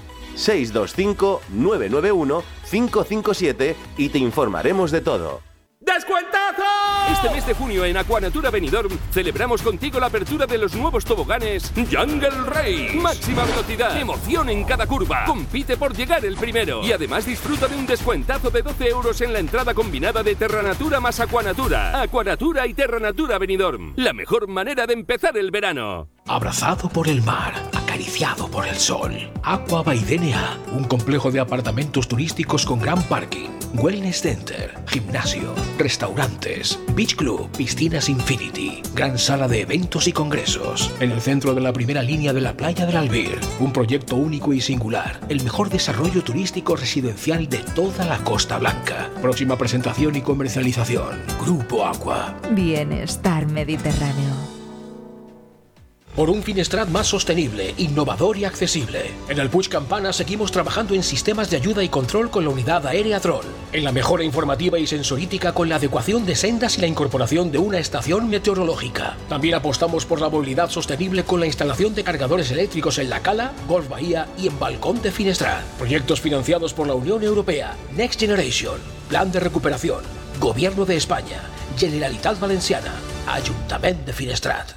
625-991-557 y te informaremos de todo. ¡Descuentazo! Este mes de junio en Aquanatura Benidorm celebramos contigo la apertura de los nuevos toboganes Jungle Race. Máxima velocidad, emoción en cada curva. Compite por llegar el primero. Y además disfruta de un descuentazo de 12 euros en la entrada combinada de Terranatura más Aquanatura. Aquanatura y Terranatura Benidorm. La mejor manera de empezar el verano. Abrazado por el mar, acariciado por el sol. Aqua by DNA, un complejo de apartamentos turísticos con gran parking, wellness center, gimnasio, restaurantes, beach club, piscinas infinity, gran sala de eventos y congresos. En el centro de la primera línea de la playa del Albir, un proyecto único y singular, el mejor desarrollo turístico residencial de toda la Costa Blanca. Próxima presentación y comercialización, Grupo Aqua. Bienestar Mediterráneo. Por un Finestrat más sostenible, innovador y accesible. En el Puig Campana seguimos trabajando en sistemas de ayuda y control con la unidad aérea Dron. En la mejora informativa y sensorítica con la adecuación de sendas y la incorporación de una estación meteorológica. También apostamos por la movilidad sostenible con la instalación de cargadores eléctricos en La Cala, Golf Bahía y en Balcón de Finestrat. Proyectos financiados por la Unión Europea, Next Generation, Plan de Recuperación, Gobierno de España, Generalitat Valenciana, Ayuntamiento de Finestrat.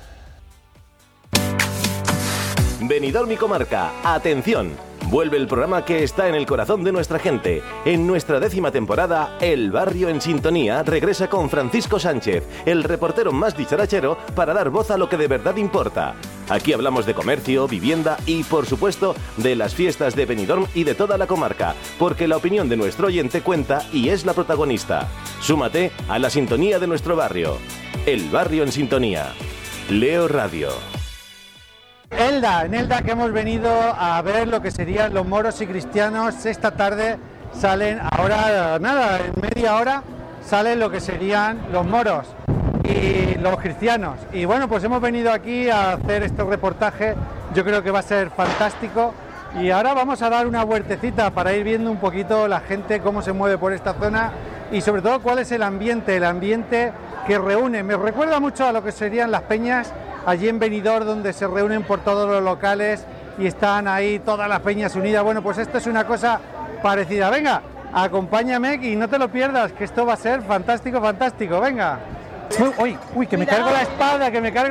Benidorm y comarca, atención, vuelve el programa que está en el corazón de nuestra gente. En nuestra 10ª temporada, El Barrio en Sintonía regresa con Francisco Sánchez, el reportero más dicharachero, para dar voz a lo que de verdad importa. Aquí hablamos de comercio, vivienda y, por supuesto, de las fiestas de Benidorm y de toda la comarca, porque la opinión de nuestro oyente cuenta y es la protagonista. Súmate a la sintonía de nuestro barrio. El Barrio en Sintonía. Leo Radio. En Elda que hemos venido a ver lo que serían los moros y cristianos. Esta tarde salen, ahora nada, en media hora salen lo que serían los moros y los cristianos. Y bueno, pues hemos venido aquí a hacer este reportaje, yo creo que va a ser fantástico. Y ahora vamos a dar una vueltecita para ir viendo un poquito la gente, cómo se mueve por esta zona y sobre todo cuál es el ambiente que reúne. Me recuerda mucho a lo que serían las peñas allí en Benidorm, donde se reúnen por todos los locales y están ahí todas las peñas unidas. Bueno, pues esto es una cosa parecida. Venga, acompáñame y no te lo pierdas, que esto va a ser fantástico, fantástico. Venga. Uy, que me cargo la espada,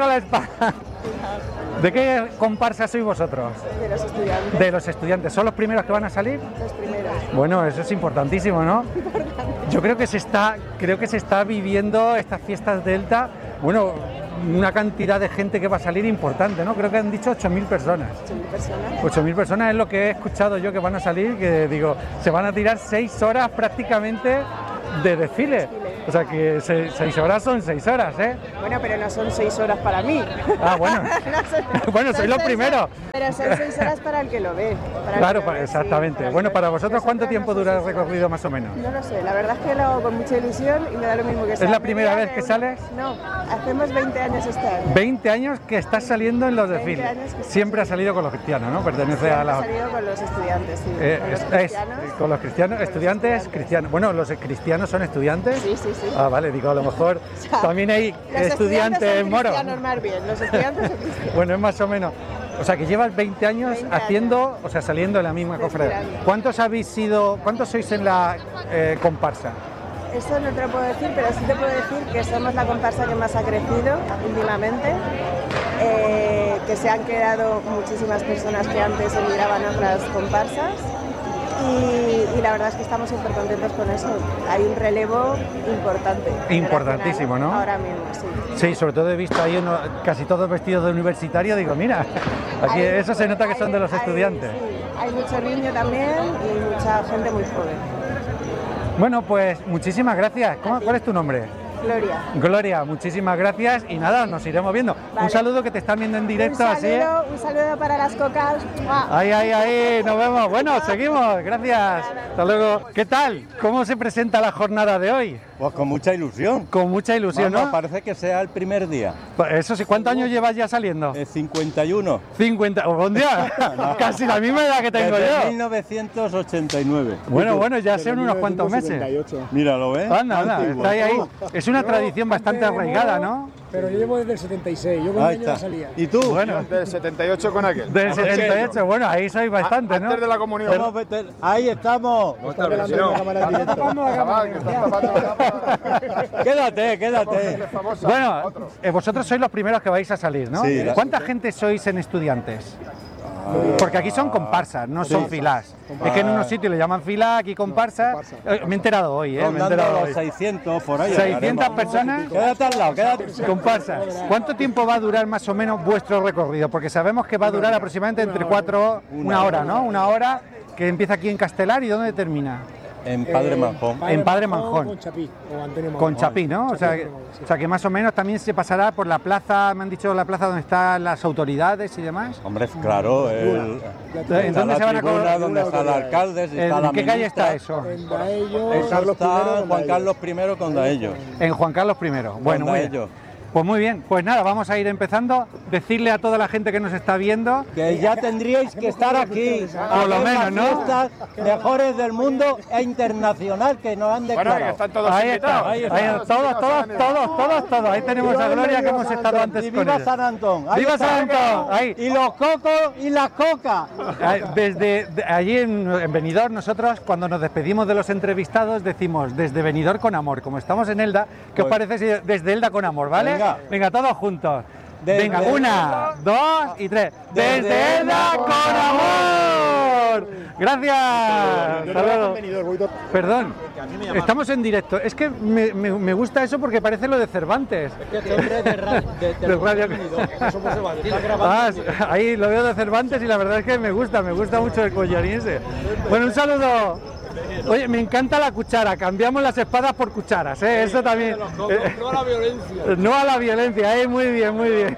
¿De qué comparsa sois vosotros? De los estudiantes. De los estudiantes. ¿Son los primeros que van a salir? Los primeros. Bueno, eso es importantísimo, ¿no? Yo creo que se está viviendo estas fiestas Delta, bueno, una cantidad de gente que va a salir importante, ¿no? Creo que han dicho 8.000 personas. 8.000 personas. 8.000 personas es lo que he escuchado yo que van a salir, que digo, se van a tirar 6 horas prácticamente de desfile. O sea que 6 horas son 6 horas, ¿eh? Bueno, pero no son 6 horas para mí. Ah, bueno. Bueno, soy lo primero. Pero son 6 horas para el que lo ve. Claro, exactamente. Bueno, para vosotros, ¿cuánto tiempo dura el recorrido más o menos? No lo sé, la verdad es que lo hago con mucha ilusión y me da lo mismo que sea. ¿Es la primera vez que sales? No, hacemos 20 años este año. 20 años que estás saliendo en los desfiles. Siempre has salido con los cristianos, ¿no? Pertenece a la... He salido con los estudiantes, sí. Con los cristianos, estudiantes cristianos. Bueno, ¿los cristianos son estudiantes? Sí. Ah, vale, digo, a lo mejor también hay estudiantes moros. Más bien, los estudiantes son cristianos. Bueno, es más o menos. O sea, que llevas 20 años haciendo, o sea, saliendo en la misma cofradía. ¿Cuántos sois en la comparsa? Eso no te lo puedo decir, pero sí te puedo decir que somos la comparsa que más ha crecido últimamente, que se han quedado muchísimas personas que antes emigraban a otras comparsas. Y la verdad es que estamos súper contentos con eso. Hay un relevo importante. Importantísimo, ¿no? Ahora mismo, sí. Sí, sobre todo he visto ahí casi todos vestidos de universitario. Digo, mira, aquí eso se nota que son de los estudiantes. Sí, hay mucho niño también y mucha gente muy joven. Bueno, pues muchísimas gracias. ¿Cuál es tu nombre? Gloria, muchísimas gracias y nada, nos iremos viendo. Vale. Un saludo que te están viendo en directo. Un saludo para las cocas. Ahí, nos vemos. Bueno, seguimos, gracias. Hasta luego. ¿Qué tal? ¿Cómo se presenta la jornada de hoy? Pues con mucha ilusión. Con mucha ilusión, Vamos, ¿no? Parece que sea el primer día. Eso sí, ¿cuántos años llevas ya saliendo? 51. 50, ¿un día? No. Casi la misma edad que tengo desde yo. 1989. Bueno, ya son unos cuantos meses. Mira, ¿lo ves? Anda, está ahí. Es una tradición bastante arraigada, ¿no? Pero yo llevo desde el 76, yo con años ya salía. ¿Y tú? Bueno, del 78 con aquel. Del 78, bueno, ahí sois bastante, ¿no? Antes de la comunión. Ahí estamos. Quédate. Bueno, vosotros sois los primeros que vais a salir, ¿no? Sí. ¿Cuánta gente sois en estudiantes? Porque aquí son comparsas, no son filas. Es que en unos sitios le llaman fila, aquí comparsa. Me he enterado hoy, me he enterado hoy. 600 por ahí. 600 personas. Quédate al lado, quédate. Comparsas. ¿Cuánto tiempo va a durar más o menos vuestro recorrido? Porque sabemos que va a durar aproximadamente entre 4, una hora, ¿no? Una hora que empieza aquí en Castelar y ¿dónde termina? En Padre Manjón. En Padre Manjón. Con Chapí, o Antonio Manjón. Con Chapí, ¿no? O sea que más o menos también se pasará por la plaza, me han dicho la plaza donde están las autoridades y demás. Hombre, claro. ¿En dónde se van a cobrar? Donde está el alcalde, está la ¿En qué calle está eso? En Daello. Eso está en Juan Carlos I con Daello. En Juan Carlos I. Bueno, muy bien. Pues muy bien, pues nada, vamos a ir empezando. Decirle a toda la gente que nos está viendo que ya tendríais que estar aquí, por lo menos, ¿no? Fiestas mejores del mundo e internacional que nos han declarado. Bueno, están todos ahí invitados. Todos. Ahí tenemos a Gloria que hemos estado antes con ¡Viva ella. San Antón! ¡Viva San Antón! Ahí. Y los cocos y las cocas. Desde allí en Benidorm, nosotros cuando nos despedimos de los entrevistados decimos desde Benidorm con amor. Como estamos en Elda, ¿qué os parece si desde Elda con amor, vale? Venga, todos juntos. Venga, 1, 2 y 3. Desde Elda con amor. Gracias. Hasta luego. Perdón, estamos en directo. Es que me gusta eso porque parece lo de Cervantes. Es que hombre de radio. Ahí lo veo de Cervantes y la verdad es que me gusta mucho el collariense. Bueno, un saludo. Oye, me encanta la cuchara, cambiamos las espadas por cucharas, ¿eh? Eso también. No a la violencia. No a la violencia, muy bien.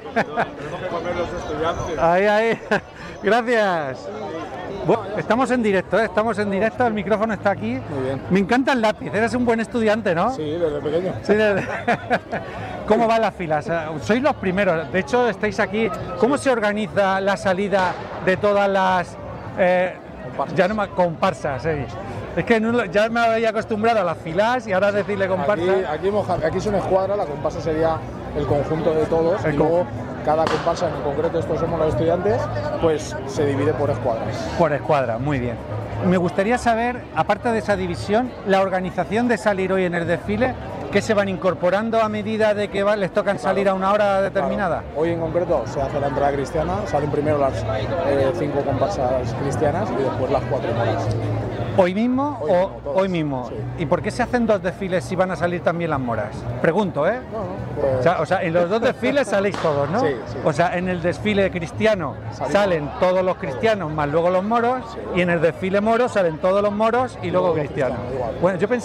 Ahí. Gracias. Bueno, estamos en directo, el micrófono está aquí. Muy bien. Me encanta el lápiz, eres un buen estudiante, ¿no? Sí, desde pequeño. Sí, ¿Cómo van las filas? Sois los primeros, de hecho estáis aquí. ¿Cómo se organiza la salida de todas las comparsas? Es que ya me había acostumbrado a las filas y ahora decirle comparsa. Aquí es una escuadra, la comparsa sería el conjunto de todos y luego cada comparsa, en concreto estos somos los estudiantes, pues se divide por escuadras. Por escuadra, muy bien. Me gustaría saber, aparte de esa división, la organización de salir hoy en el desfile, ¿qué se van incorporando a medida de que les tocan salir a una hora determinada? Claro. Hoy en concreto se hace la entrada cristiana, salen primero las 5 comparsas cristianas y después las 4 moras. ¿Hoy mismo hoy mismo? Sí. ¿Y por qué se hacen 2 desfiles si van a salir también las moras? Pregunto, ¿eh? Pues... o sea, en los 2 desfiles saléis todos, ¿no? Sí. O sea, en el desfile cristiano salen todos los cristianos más luego los moros, y en el desfile moro salen todos los moros y luego cristianos. Bueno, yo pensaba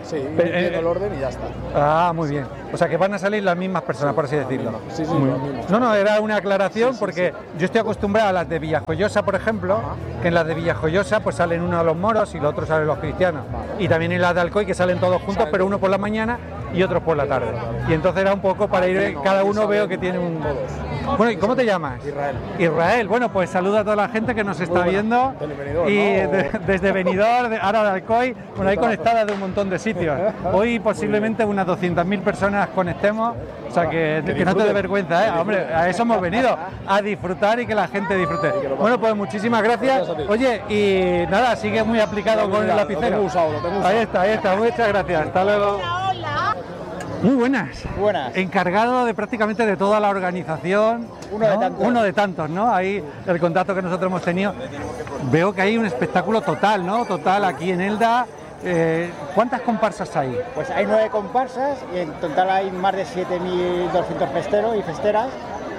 Sí, entiendo el orden y ya está. Ah, muy bien. O sea, que van a salir las mismas personas, por así decirlo. Sí, sí, Muy los bien. mismos. No, era una aclaración porque yo estoy acostumbrado a las de Villajoyosa, por ejemplo, que en las de Villajoyosa pues salen uno los moros y los otros salen los cristianos. Y también en las de Alcoy que salen todos juntos, pero uno por la mañana y otro por la tarde. Y entonces era un poco para ir, cada uno veo que tiene un... Bueno, ¿y cómo te llamas? Israel. Bueno, pues saluda a toda la gente que nos está viendo. Y desde Benidorm, ahora de Alcoy, bueno, hay conectadas de un montón de sitios. Hoy posiblemente unas 200.000 personas conectemos, o sea que no te dé vergüenza, ¿eh? Hombre, a eso hemos venido, a disfrutar y que la gente disfrute. Bueno, pues muchísimas gracias. Oye, y nada, sigue muy aplicado con el lapicero. Ahí está, muchas gracias. Hasta luego. Muy buenas. Buenas. Encargado de prácticamente de toda la organización. Uno de tantos, ¿no? Ahí el contacto que nosotros hemos tenido. Veo que hay un espectáculo total, ¿no? Total aquí en Elda. ¿Cuántas comparsas hay? Pues hay 9 comparsas y en total hay más de 7.200 festeros y festeras.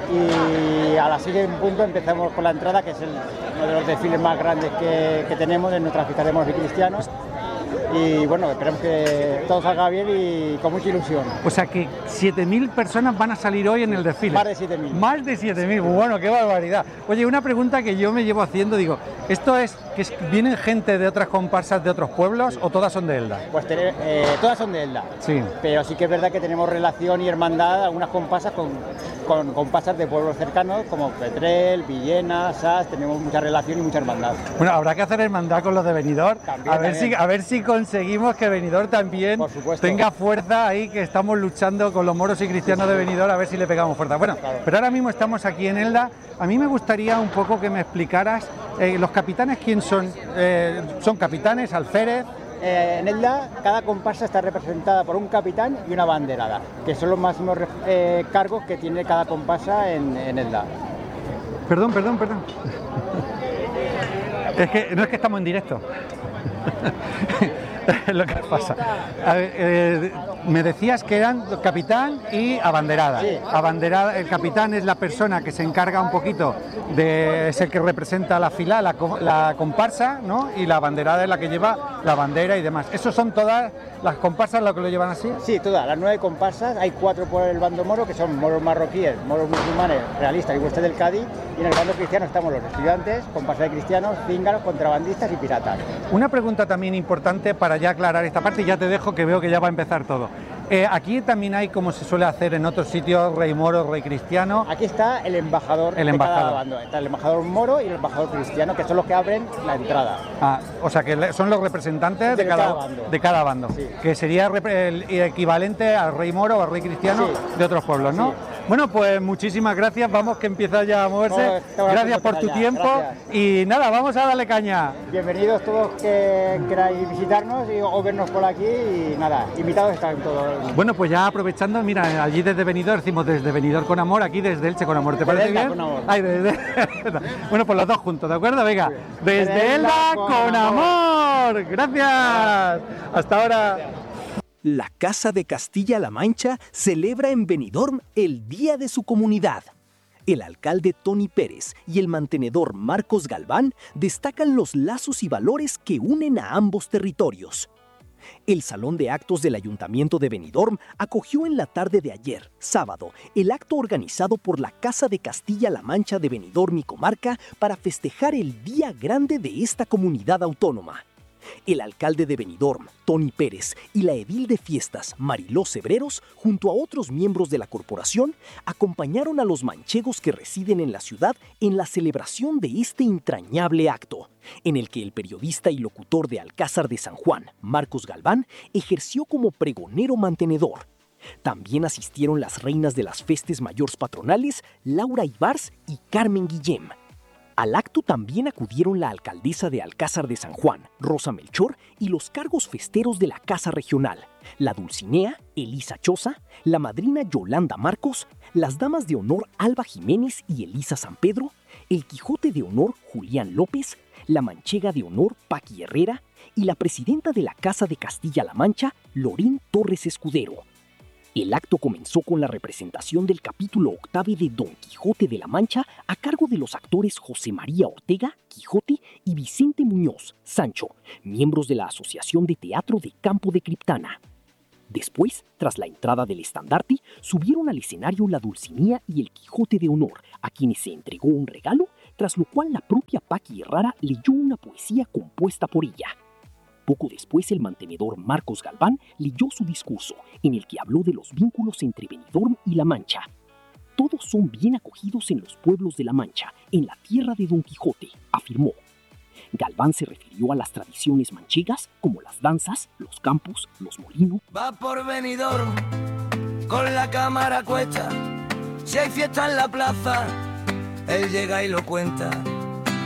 Y a las 6 en punto empezamos con la entrada, que es uno de los desfiles más grandes que tenemos en nuestra fiesta de moros y cristianos. Y bueno, esperemos que todo salga bien y con mucha ilusión. O sea que 7.000 personas van a salir hoy en el desfile. Más de 7.000. Más de 7.000, bueno, qué barbaridad. Oye, una pregunta que yo me llevo haciendo, digo, ¿esto es que vienen gente de otras comparsas de otros pueblos o todas son de Elda? Pues todas son de Elda. Sí. Pero sí que es verdad que tenemos relación y hermandad, algunas comparsas con comparsas de pueblos cercanos como Petrel, Villena, Sas, tenemos mucha relación y mucha hermandad. Bueno, habrá que hacer hermandad con los de Benidorm, a ver si conseguimos que Benidorm también tenga fuerza ahí, que estamos luchando con los moros y cristianos de Benidorm, a ver si le pegamos fuerza. Bueno, pero ahora mismo estamos aquí en Elda. A mí me gustaría un poco que me explicaras los capitanes, ¿quién son? ¿Son capitanes, alférez? En Elda, cada comparsa está representada por un capitán y una banderada, que son los máximos cargos que tiene cada comparsa en Elda. Perdón. No es que estamos en directo. Es lo que pasa. A ver, me decías que eran capitán y abanderada. Sí. Abanderada, el capitán es la persona que se encarga un poquito es el que representa la fila, la comparsa, ¿no? Y la abanderada es la que lleva la bandera y demás. ¿Esos son todas las comparsas lo que lo llevan así? Sí, todas, las 9 comparsas. Hay 4 por el bando moro, que son moros marroquíes, moros musulmanes, realistas y huestes del Cádiz. Y en el bando cristiano estamos los estudiantes, comparsa de cristianos, cíngaros, contrabandistas y piratas. Una pregunta también importante para ya aclarar esta parte, y ya te dejo que veo que ya va a empezar todo. Aquí también hay, como se suele hacer en otros sitios, rey moro, rey cristiano. Aquí está el embajador cada bando. Está el embajador moro y el embajador cristiano, que son los que abren la entrada. O sea que son los representantes de cada bando. Sí. Que sería el equivalente al rey moro o al rey cristiano de otros pueblos, ¿no? Sí. Bueno, pues muchísimas gracias, vamos que empieza ya a moverse. Gracias por tu tiempo. Gracias. Y nada, vamos a darle caña. Bienvenidos todos que queráis visitarnos o vernos por aquí, y nada, invitados están todos. Bueno, pues ya aprovechando, mira, allí desde Benidorm, decimos desde Benidorm con amor, aquí desde Elche con amor, ¿te parece bien? Con amor. Ay, bueno, pues los dos juntos, ¿de acuerdo? Venga, desde Elda con amor. Gracias. Hasta ahora. La Casa de Castilla-La Mancha celebra en Benidorm el Día de su Comunidad. El alcalde Tony Pérez y el mantenedor Marcos Galván destacan los lazos y valores que unen a ambos territorios. El Salón de Actos del Ayuntamiento de Benidorm acogió en la tarde de ayer, sábado, el acto organizado por la Casa de Castilla-La Mancha de Benidorm y Comarca para festejar el día grande de esta comunidad autónoma. El alcalde de Benidorm, Tony Pérez, y la edil de fiestas, Mariló Cebreros, junto a otros miembros de la corporación, acompañaron a los manchegos que residen en la ciudad en la celebración de este entrañable acto, en el que el periodista y locutor de Alcázar de San Juan, Marcos Galván, ejerció como pregonero mantenedor. También asistieron las reinas de las festes mayores patronales, Laura Ibars y Carmen Guillem. Al acto también acudieron la alcaldesa de Alcázar de San Juan, Rosa Melchor, y los cargos festeros de la Casa Regional, la Dulcinea, Elisa Choza, la madrina Yolanda Marcos, las damas de honor Alba Jiménez y Elisa San Pedro, el Quijote de honor Julián López, la manchega de honor Paqui Herrera y la presidenta de la Casa de Castilla-La Mancha, Lorín Torres Escudero. El acto comenzó con la representación del capítulo octavo de Don Quijote de la Mancha a cargo de los actores José María Ortega, Quijote, y Vicente Muñoz, Sancho, miembros de la Asociación de Teatro de Campo de Criptana. Después, tras la entrada del estandarte, subieron al escenario la Dulcinea y el Quijote de Honor, a quienes se entregó un regalo, tras lo cual la propia Paqui Herrara leyó una poesía compuesta por ella. Poco después, el mantenedor Marcos Galván leyó su discurso, en el que habló de los vínculos entre Benidorm y La Mancha. Todos son bien acogidos en los pueblos de La Mancha, en la tierra de Don Quijote, afirmó. Galván se refirió a las tradiciones manchegas, como las danzas, los campos, los molinos. Va por Benidorm con la cámara a cuesta. Si hay fiesta en la plaza, él llega y lo cuenta.